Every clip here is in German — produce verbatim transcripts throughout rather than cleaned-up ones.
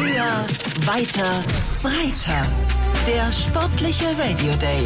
Höher, weiter, breiter. Der sportliche Radio Day.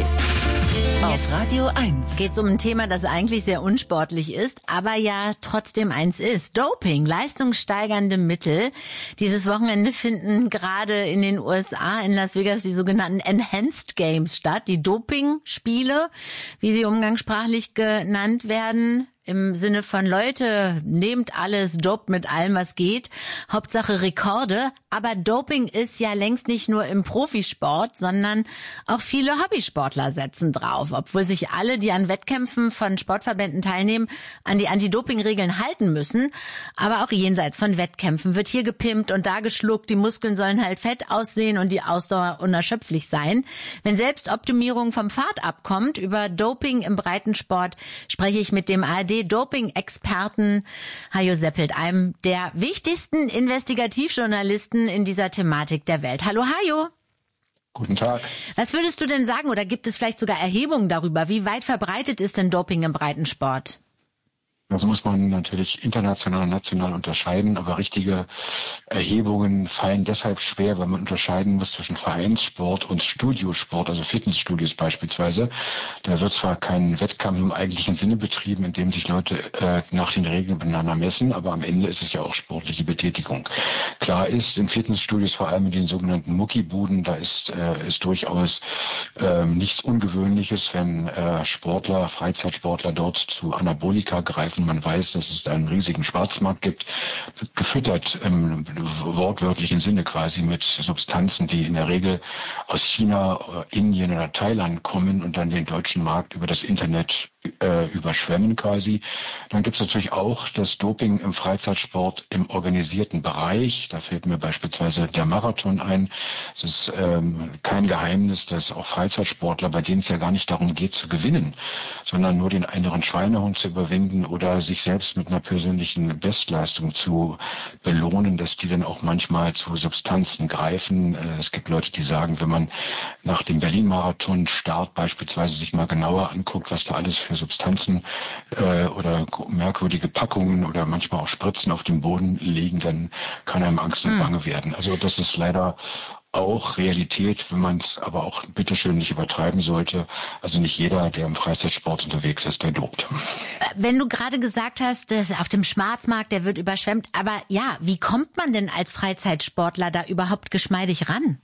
Auf Radio eins. Geht es um ein Thema, das eigentlich sehr unsportlich ist, aber ja trotzdem eins ist. Doping, leistungssteigernde Mittel. Dieses Wochenende finden gerade in den U S A, in Las Vegas, die sogenannten Enhanced Games statt. Die Doping-Spiele, wie sie umgangssprachlich genannt werden. Im Sinne von Leute, nehmt alles, dopt mit allem, was geht. Hauptsache Rekorde. Aber Doping ist ja längst nicht nur im Profisport, sondern auch viele Hobbysportler setzen drauf. Obwohl sich alle, die an Wettkämpfen von Sportverbänden teilnehmen, an die Anti-Doping-Regeln halten müssen. Aber auch jenseits von Wettkämpfen wird hier gepimpt und da geschluckt. Die Muskeln sollen halt fett aussehen und die Ausdauer unerschöpflich sein. Wenn Selbstoptimierung vom Pfad abkommt, über Doping im Breitensport spreche ich mit dem A R D Doping-Experten Hajo Seppelt, einem der wichtigsten Investigativjournalisten in dieser Thematik der Welt. Hallo Hajo. Guten Tag. Was würdest du denn sagen, oder gibt es vielleicht sogar Erhebungen darüber, wie weit verbreitet ist denn Doping im Breitensport? Das muss man natürlich international und national unterscheiden, aber richtige Erhebungen fallen deshalb schwer, weil man unterscheiden muss zwischen Vereinssport und Studiosport, also Fitnessstudios beispielsweise. Da wird zwar kein Wettkampf im eigentlichen Sinne betrieben, in dem sich Leute äh, nach den Regeln miteinander messen, aber am Ende ist es ja auch sportliche Betätigung. Klar ist, in Fitnessstudios, vor allem in den sogenannten Muckibuden, da ist, äh, ist durchaus äh, nichts Ungewöhnliches, wenn äh, Sportler, Freizeitsportler dort zu Anabolika greifen. Man weiß, dass es da einen riesigen Schwarzmarkt gibt, gefüttert im wortwörtlichen Sinne quasi mit Substanzen, die in der Regel aus China, Indien oder Thailand kommen und dann den deutschen Markt über das Internet äh, überschwemmen quasi. Dann gibt es natürlich auch das Doping im Freizeitsport im organisierten Bereich. Da fällt mir beispielsweise der Marathon ein. Es ist ähm, kein Geheimnis, dass auch Freizeitsportler, bei denen es ja gar nicht darum geht zu gewinnen, sondern nur den inneren Schweinehund zu überwinden oder sich selbst mit einer persönlichen Bestleistung zu belohnen, dass die dann auch manchmal zu Substanzen greifen. Es gibt Leute, die sagen, wenn man nach dem Berlin-Marathon-Start beispielsweise sich mal genauer anguckt, was da alles für Substanzen äh, oder merkwürdige Packungen oder manchmal auch Spritzen auf dem Boden liegen, dann kann einem Angst und Bange werden. Also das ist leider auch Realität, wenn man es aber auch bitteschön nicht übertreiben sollte. Also nicht jeder, der im Freizeitsport unterwegs ist, der dopt. Wenn du gerade gesagt hast, dass auf dem Schwarzmarkt, der wird überschwemmt, aber ja, wie kommt man denn als Freizeitsportler da überhaupt geschmeidig ran?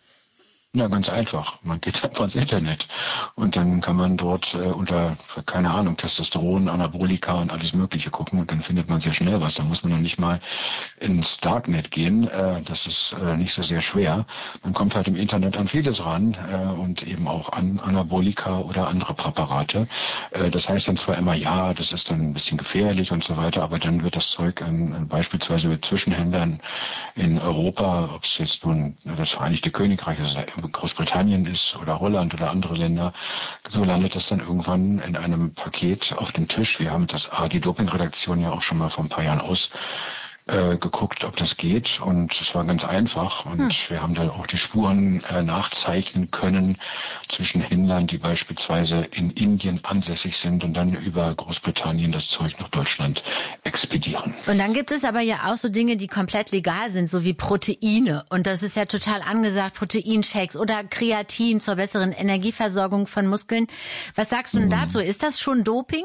Ja, ganz einfach. Man geht einfach ins Internet und dann kann man dort äh, unter, keine Ahnung, Testosteron, Anabolika und alles Mögliche gucken und dann findet man sehr schnell was. Da muss man noch nicht mal ins Darknet gehen. Äh, das ist äh, nicht so sehr schwer. Man kommt halt im Internet an vieles ran äh, und eben auch an Anabolika oder andere Präparate. Äh, das heißt dann zwar immer, ja, das ist dann ein bisschen gefährlich und so weiter, aber dann wird das Zeug an, an beispielsweise mit Zwischenhändlern in Europa, ob es jetzt nun das Vereinigte Königreich ist, Großbritannien ist oder Holland oder andere Länder, so landet das dann irgendwann in einem Paket auf dem Tisch. Wir haben das A R D-Doping-Redaktion ja auch schon mal vor ein paar Jahren aus äh, geguckt, ob das geht und es war ganz einfach und hm. wir haben dann auch die Spuren äh, nachzeichnen können zwischen Händlern, die beispielsweise in Indien ansässig sind und dann über Großbritannien das Zeug nach Deutschland expedieren. Und dann gibt es aber ja auch so Dinge, die komplett legal sind, so wie Proteine und das ist ja total angesagt, Proteinshakes oder Kreatin zur besseren Energieversorgung von Muskeln. Was sagst du denn hm. dazu? Ist das schon Doping?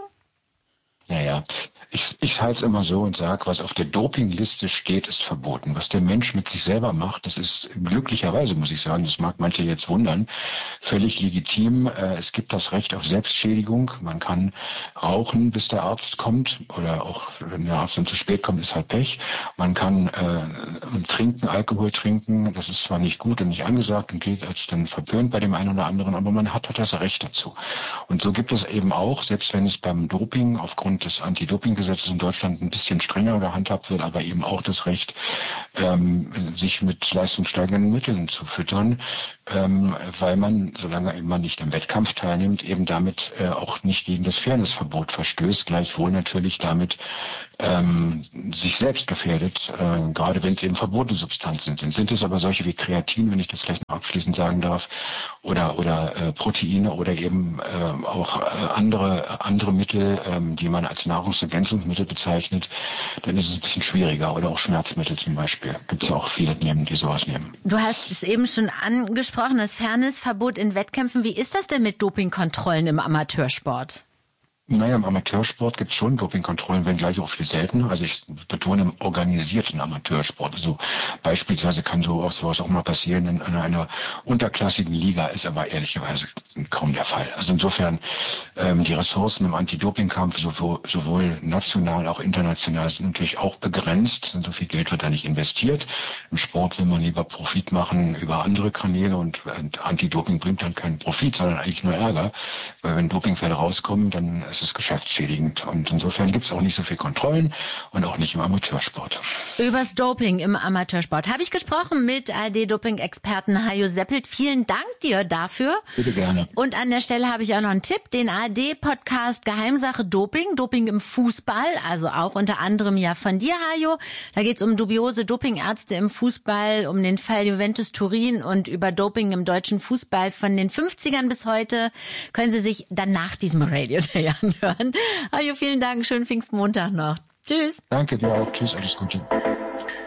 Naja, ich, ich halte es immer so und sage, was auf der Dopingliste steht, ist verboten. Was der Mensch mit sich selber macht, das ist glücklicherweise, muss ich sagen, das mag manche jetzt wundern, völlig legitim. Äh, es gibt das Recht auf Selbstschädigung. Man kann rauchen, bis der Arzt kommt oder auch, wenn der Arzt dann zu spät kommt, ist halt Pech. Man kann äh, trinken, Alkohol trinken. Das ist zwar nicht gut und nicht angesagt und gilt als dann verpönt bei dem einen oder anderen, aber man hat, hat das Recht dazu. Und so gibt es eben auch, selbst wenn es beim Doping aufgrund des Anti-Doping-Gesetzes in Deutschland ein bisschen strenger gehandhabt wird, aber eben auch das Recht, ähm, sich mit leistungssteigernden Mitteln zu füttern, ähm, weil man, solange man nicht am Wettkampf teilnimmt, eben damit äh, auch nicht gegen das Fairnessverbot verstößt, gleichwohl natürlich damit ähm, sich selbst gefährdet, äh, gerade wenn es eben verbotene Substanzen sind. Sind es aber solche wie Kreatin, wenn ich das gleich noch abschließend sagen darf, oder oder äh, Proteine oder eben äh, auch äh, andere andere Mittel, ähm, die man als Nahrungsergänzungsmittel bezeichnet, dann ist es ein bisschen schwieriger. Oder auch Schmerzmittel zum Beispiel. Gibt es ja auch viele nehmen, die sowas nehmen. Du hast es eben schon angesprochen, das Fairnessverbot in Wettkämpfen. Wie ist das denn mit Dopingkontrollen im Amateursport? Naja, im Amateursport gibt es schon Dopingkontrollen, wenngleich auch viel seltener. Also ich betone im organisierten Amateursport. Also beispielsweise kann so auch sowas auch mal passieren in, in einer unterklassigen Liga, ist aber ehrlicherweise kaum der Fall. Also insofern ähm, die Ressourcen im Anti-Doping-Kampf sowohl, sowohl national auch international sind natürlich auch begrenzt. So viel Geld wird da nicht investiert. Im Sport will man lieber Profit machen über andere Kanäle und äh, Anti-Doping bringt dann keinen Profit, sondern eigentlich nur Ärger. Weil wenn Dopingfälle rauskommen, dann es ist geschäftsschädigend und insofern gibt es auch nicht so viel Kontrollen und auch nicht im Amateursport. Übers Doping im Amateursport habe ich gesprochen mit A R D-Doping-Experten Hajo Seppelt. Vielen Dank dir dafür. Bitte gerne. Und an der Stelle habe ich auch noch einen Tipp, den A R D-Podcast Geheimsache Doping, Doping im Fußball, also auch unter anderem ja von dir, Hajo. Da geht es um dubiose Dopingärzte im Fußball, um den Fall Juventus Turin und über Doping im deutschen Fußball von den fünfzigern bis heute. Können Sie sich dann nach diesem Radio Day anhören. Hajo, vielen Dank. Schönen Pfingstmontag noch. Tschüss. Danke dir auch. Tschüss. Alles Gute.